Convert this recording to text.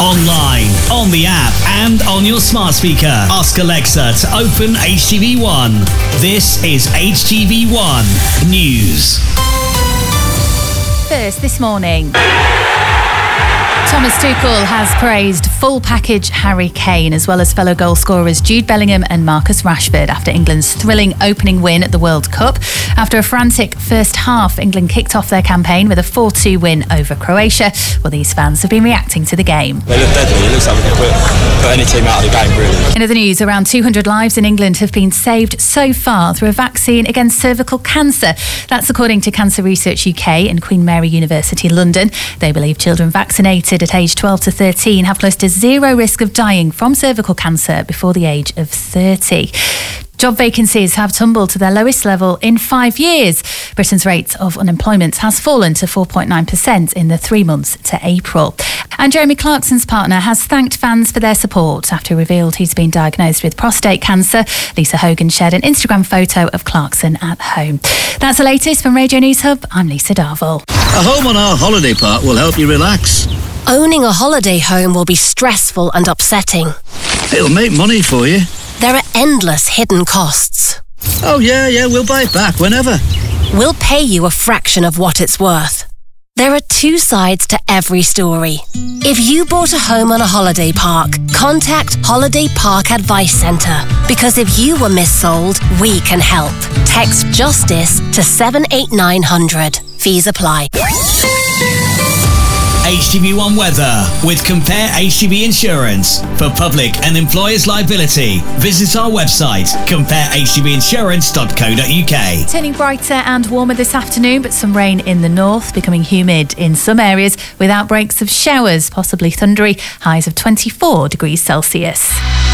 online, on the app, and on your smart speaker. Ask Alexa to open HTV1. This is HTV1 News. First this morning, Thomas Tuchel has praised full package Harry Kane as well as fellow goal scorers Jude Bellingham and Marcus Rashford after England's thrilling opening win at the World Cup. After a frantic first half, England kicked off their campaign with a 4-2 win over Croatia. Well, these fans have been reacting to the game. They look deadly. It looks like we can put any team out of the game, really. In other news, around 200 lives in England have been saved so far through a vaccine against cervical cancer. That's according to Cancer Research UK and Queen Mary University London. They believe children vaccinated at age 12 to 13 have close to zero risk of dying from cervical cancer before the age of 30. Job vacancies have tumbled to their lowest level in 5 years. Britain's rate of unemployment has fallen to 4.9% in the 3 months to April. And Jeremy Clarkson's partner has thanked fans for their support after he revealed he's been diagnosed with prostate cancer. Lisa Hogan shared an Instagram photo of Clarkson at home. That's the latest from Radio News Hub. I'm Lisa Darville. A home on our holiday park will help you relax. Owning a holiday home will be stressful and upsetting. It'll make money for you. There are endless hidden costs. Oh, yeah, we'll buy it back whenever. We'll pay you a fraction of what it's worth. There are two sides to every story. If you bought a home on a holiday park, contact Holiday Park Advice Centre. Because if you were missold, we can help. Text JUSTICE to 78900. Fees apply. HTV1 weather with Compare HTV Insurance. For public and employers' liability, visit our website, comparehtvinsurance.co.uk. Turning brighter and warmer this afternoon, but some rain in the north, becoming humid in some areas with outbreaks of showers, possibly thundery, highs of 24 degrees Celsius.